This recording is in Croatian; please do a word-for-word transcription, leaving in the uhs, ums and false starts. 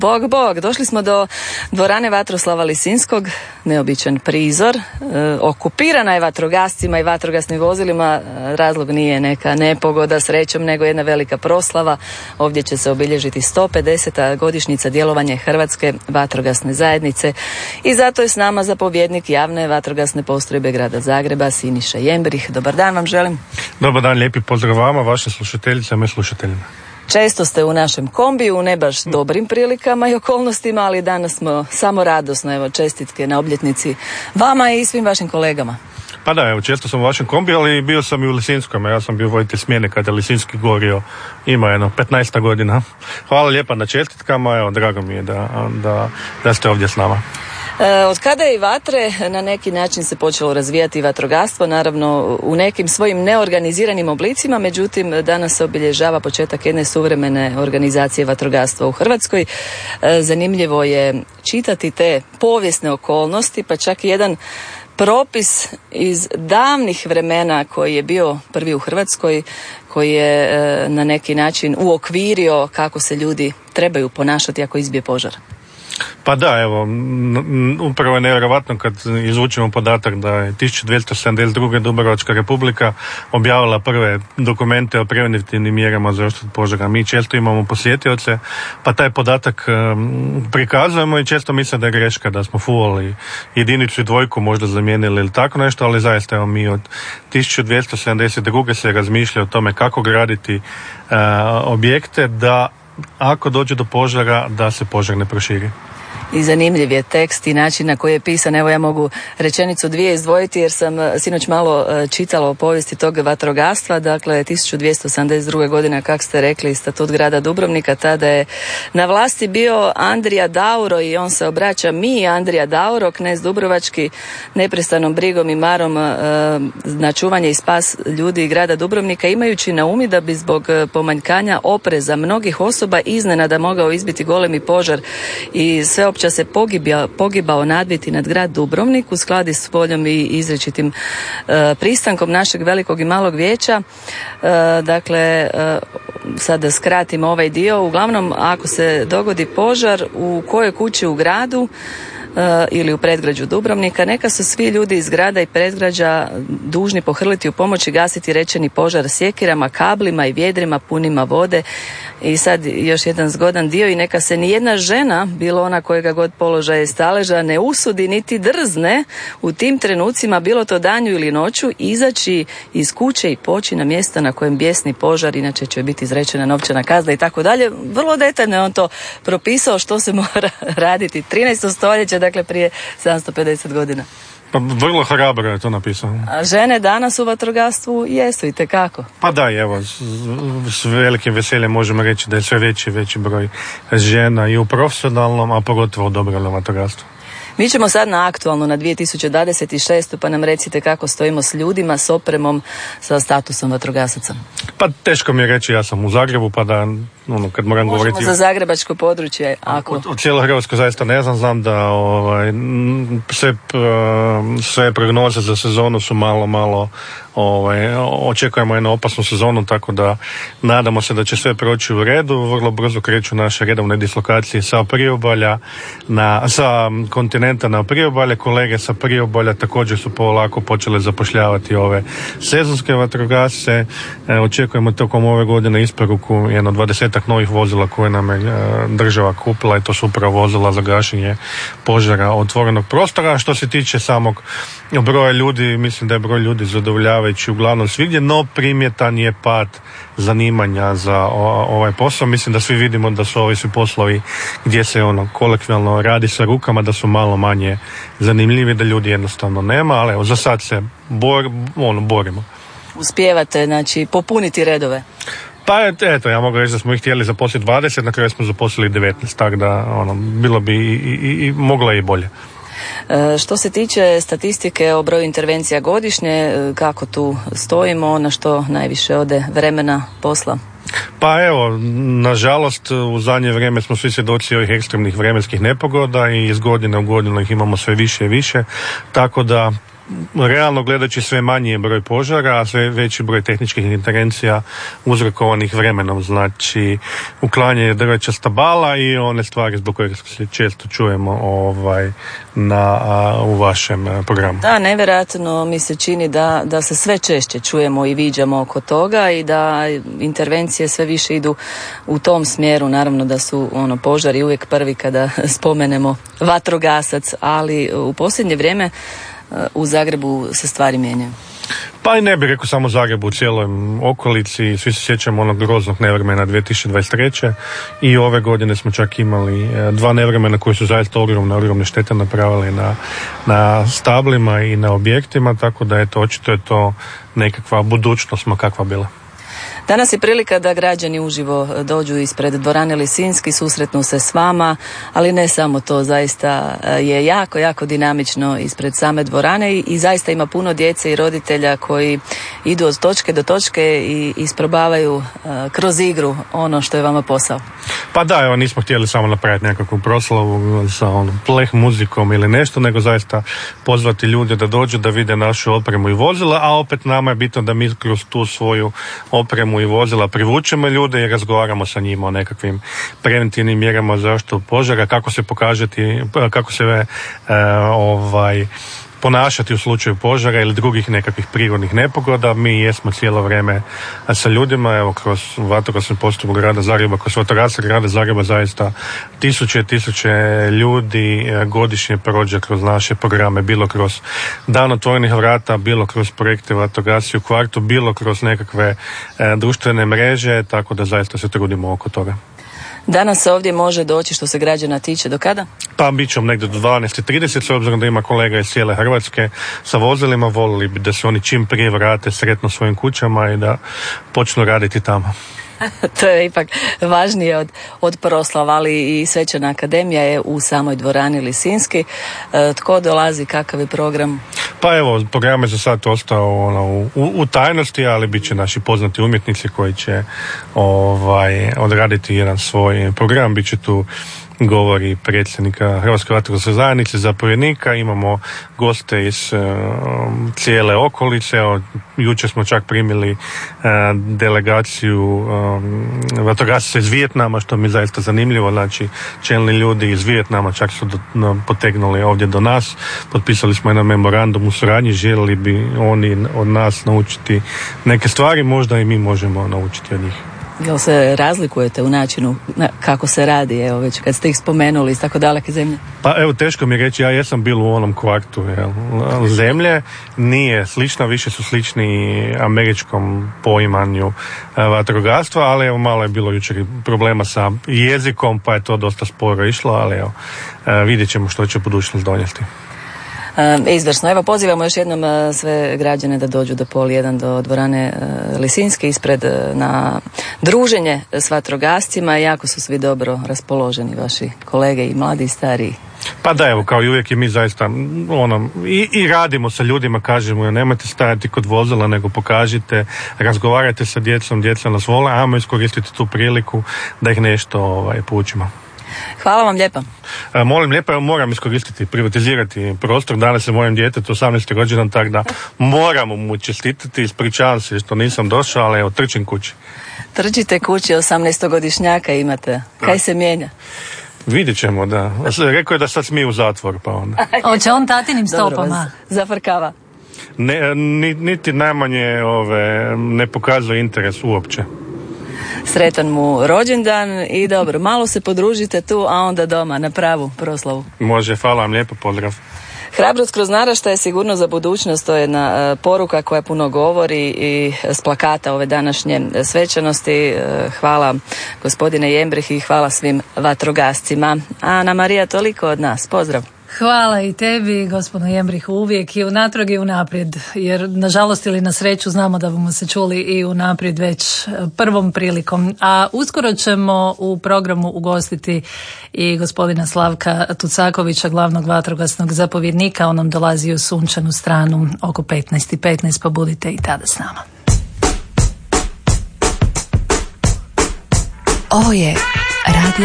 Bog, bog, došli smo do dvorane Vatroslava Lisinskog, neobičan prizor. E, okupirana je vatrogascima i vatrogasnim vozilima, razlog nije neka nepogoda srećom, nego jedna velika proslava. Ovdje će se obilježiti sto pedeseta godišnjica djelovanja Hrvatske vatrogasne zajednice i zato je s nama zapovjednik javne vatrogasne postrojbe grada Zagreba, Siniša Jembrih. Dobar dan vam želim. Dobar dan, lijepi pozdrav vama, vašim slušateljicama i slušateljima. Često ste u našem kombiju, ne baš dobrim prilikama i okolnostima, ali danas smo samo radosno, evo čestitke na obljetnici vama i svim vašim kolegama. Pa da, evo, često sam u vašem kombiju, ali bio sam i u Lisinskom, ja sam bio voditelj smjene kada je Lisinski gorio, ima jedno petnaest godina. Hvala lijepa na čestitkama, evo, drago mi je da, da, da ste ovdje s nama. Od kada je i vatre na neki način se počelo razvijati vatrogastvo, naravno u nekim svojim neorganiziranim oblicima, međutim danas se obilježava početak jedne suvremene organizacije vatrogastva u Hrvatskoj. Zanimljivo je čitati te povijesne okolnosti, pa čak i jedan propis iz davnih vremena koji je bio prvi u Hrvatskoj, koji je na neki način uokvirio kako se ljudi trebaju ponašati ako izbije požar. Pa da, evo, upravo je nevjerojatno kad izvučemo podatak da je tisuću dvjesto sedamdeset druge. Dubrovačka republika objavila prve dokumente o preventivnim mjerama za zaštitu požara. Mi često imamo posjetioce, pa taj podatak um, prikazujemo i često misle da je greška, da smo fuvali jedinicu i dvojku možda zamijenili ili tako nešto, ali zaista evo mi od tisuću dvjesto sedamdeset druge. se razmišlja o tome kako graditi uh, objekte da ako dođe do požara da se požar ne proširi. I zanimljiv je tekst i način na koji je pisan. Evo ja mogu rečenicu dvije izdvojiti jer sam sinoć malo čitala o povijesti tog vatrogastva. Dakle, tisuću dvjesto sedamdeset druge. godine, kako ste rekli, statut grada Dubrovnika, tada je na vlasti bio Andrija Dauro i on se obraća mi, Andrija Dauro, knez Dubrovački, neprestanom brigom i marom e, na čuvanje i spas ljudi grada Dubrovnika, imajući na umi da bi zbog pomanjkanja opreza mnogih osoba iznenada mogao izbiti golemi požar i sve se pogibao, pogibao nadviti nad grad Dubrovnik u skladi s voljom i izričitim e, pristankom našeg velikog i malog vijeća. E, dakle, e, sad da skratimo ovaj dio, uglavnom ako se dogodi požar u kojoj kući u gradu Uh, ili u predgrađu Dubrovnika, neka su svi ljudi iz grada i predgrađa dužni pohrliti u pomoć i gasiti rečeni požar sjekirama, kablima i vjedrima punima vode. I sad još jedan zgodan dio, i neka se nijedna žena, bilo ona kojega god položaja i staleža, ne usudi niti drzne u tim trenucima, bilo to danju ili noću, izaći iz kuće i poći na mjesta na kojem bijesni požar, inače će biti izrečena novčana kazna i tako dalje. Vrlo detaljno je on to propisao što se mora raditi. trinaesto stoljeće, dakle prije sedamsto pedeset godina. Pa vrlo hrabro je to napisano. A žene danas u vatrogastvu jesu itekako. Pa da, evo, s, s velikim veseljem možemo reći da je sve veći i veći broj žena i u profesionalnom, a pogotovo u dobrovoljnom vatrogastvu. Mi ćemo sad na aktualno, na dvije tisuće dvadeset šestu. pa nam recite kako stojimo s ljudima, s opremom, sa statusom vatrogasaca. Pa teško mi je reći, ja sam u Zagrebu, pa da ono, kad moram Možemo govoriti... za zagrebačko područje, ako... Od, od cijelo Hrvatsko zaista ne znam, znam da ovaj, sve, sve prognoze za sezonu su malo, malo ovaj, očekujemo jednu opasnu sezonu, tako da nadamo se da će sve proći u redu. Vrlo brzo kreću naše redovne dislokacije sa priobalja, na, sa kontinenta na priobalje. Kolege sa priobalja također su polako počele zapošljavati ove sezonske vatrogasce. E, očekujemo tokom ove godine isporuku jedno dvadesetak novih vozila koje nam je e, država kupila, i to su upravo vozila za gašenje požara otvorenog prostora. Što se tiče samog broja ljudi, mislim da je broj ljudi zadovoljavajući uglavnom svigdje, no primjetan je pad zanimanja za o, ovaj posao. Mislim da svi vidimo da su ovi svi poslovi gdje se ono kolektivno radi sa rukama, da su malo manje zanimljivi, da ljudi jednostavno nema, ali evo, za sad se bor, ono, borimo. Uspijevate, znači, popuniti redove? Pa eto, ja mogu reći da smo ih htjeli zaposliti dvadeset, na kraju smo zaposlili devetnaest, tako da ono, bilo bi i, i, i moglo i bolje. E, što se tiče statistike o broju intervencija godišnje, kako tu stojimo, na što najviše ode vremena, posla? Pa evo, nažalost u zadnje vrijeme smo svi svjedoci ovih ekstremnih vremenskih nepogoda i iz godine u godinu ih imamo sve više i više, tako da realno gledajući sve manji je broj požara, a sve veći broj tehničkih intervencija uzrokovanih vremenom, znači uklanjanje drveća stabala i one stvari zbog kojih se često čujemo ovaj, na, a, u vašem programu. Da, nevjerojatno mi se čini da, da se sve češće čujemo i viđamo oko toga i da intervencije sve više idu u tom smjeru. Naravno da su ono požari uvijek prvi kada spomenemo vatrogasac, ali u posljednje vrijeme u Zagrebu se stvari mijenjaju. Pa i ne bih rekao samo Zagrebu, u cijeloj okolici, svi se sjećamo onog groznog nevremena dvije tisuće dvadeset treće i ove godine smo čak imali dva nevremena koji su zaista ogromne, ogromne štete napravili na, na stablima i na objektima, tako da eto, očito je to nekakva budućnost ma kakva bila. Danas je prilika da građani uživo dođu ispred dvorane Lisinski, susretnu se s vama, ali ne samo to, zaista je jako, jako dinamično ispred same dvorane i, i zaista ima puno djece i roditelja koji idu od točke do točke i isprobavaju uh, kroz igru ono što je vama posao. Pa da, evo, nismo htjeli samo napraviti nekakvu proslavu sa onom pleh muzikom ili nešto, nego zaista pozvati ljude da dođu da vide našu opremu i vozila, a opet nama je bitno da mi kroz tu svoju opremu i vozila privučemo ljude i razgovaramo sa njima o nekakvim preventivnim mjerama zaštitu požara, kako se pokažeti, kako se e, ovaj ponašati u slučaju požara ili drugih nekakvih prirodnih nepogoda. Mi jesmo cijelo vrijeme sa ljudima, evo kroz vatrogasni postupak grada Zagreba, kroz vatrogasce grada Zagreba zaista tisuće, tisuće ljudi godišnje prođe kroz naše programe, bilo kroz dan otvorenih vrata, bilo kroz projekte vatrogasci u kvartu, bilo kroz nekakve e, društvene mreže, tako da zaista se trudimo oko toga. Danas se ovdje može doći što se građana tiče do kada? Pa bit ćemo negdje do dvanaest i trideset, s obzirom da ima kolega iz cijele Hrvatske sa vozilima, volili bi da se oni čim prije vrate sretno svojim kućama i da počnu raditi tamo. To je ipak važnije od, od proslava, ali i Svečana akademija je u samoj dvorani Lisinski. E, tko dolazi, kakav je program? Pa evo, program je za sad ostao ono, u, u tajnosti, ali bit će naši poznati umjetnici koji će ovaj, odraditi jedan svoj program. Bit će tu govori predsjednika Hrvatske vatrogasne zajednice, zapovjednika, imamo goste iz uh, cijele okolice. Evo, jučer smo čak primili uh, delegaciju um, vatrogasaca iz Vijetnama, što mi je zaista zanimljivo, znači čelni ljudi iz Vijetnama čak su do, no, potegnuli ovdje do nas, potpisali smo jedan memorandum u suradnji, željeli bi oni od nas naučiti neke stvari, možda i mi možemo naučiti od njih. Jel se razlikujete u načinu kako se radi, evo već kad ste ih spomenuli iz tako daleke zemlje? Pa evo, teško mi je reći, ja jesam bil u onom kvartu jel, zemlje, nije slična, više su slični američkom poimanju vatrogastva, ali evo malo je bilo jučer problema sa jezikom, pa je to dosta sporo išlo, ali evo, vidjet ćemo što će budućnost donijeti. E, izvrsno. Evo, pozivamo još jednom e, sve građane da dođu do pol jedan do dvorane e, Lisinski ispred e, na druženje s vatrogascima. Jako su svi dobro raspoloženi, vaši kolege i mladi i stariji. Pa da, evo, kao i uvijek i mi zaista ono, i, i radimo sa ljudima, kažemo, nemojte stajati kod vozila, nego pokažite, razgovarajte sa djecom, djeca nas vole, ajmo iskoristiti tu priliku da ih nešto ovaj, poučimo. Hvala vam lijepa. E, molim lijepo, moram iskoristiti, privatizirati prostor. Danas je mojem djetetu osamnaesti rođendan, tako da moramo mu čestitati. Ispričavam se što nisam došao, ali evo, trčim kući. Trčite kući, osamnaestogodišnjaka imate. Kaj se mijenja? Vidjet ćemo, da. Rekao je da sad smije u zatvor, pa onda. Hoće on tatinim stopama? Zafrkava. Ne, niti najmanje ove, ne pokazuje interes uopće. Sretan mu rođendan i dobro, malo se podružite tu, a onda doma na pravu proslavu. Može, hvala vam lijepo, pozdrav. Hrabrost kroz naraštaje je sigurno za budućnost, to je jedna poruka koja puno govori i s plakata ove današnje svečanosti. Hvala gospodine Jembrih i hvala svim vatrogascima. Ana Marija, toliko od nas. Pozdrav. Hvala i tebi, gospodine Jembrih, uvijek i unatrag i unaprijed, jer nažalost ili na sreću znamo da bomo se čuli i unaprijed već prvom prilikom. A uskoro ćemo u programu ugostiti i gospodina Slavka Tucakovića, glavnog vatrogasnog zapovjednika. On nam dolazi u sunčanu stranu oko petnaest i petnaest, pa budite i tada s nama. Ovo je radio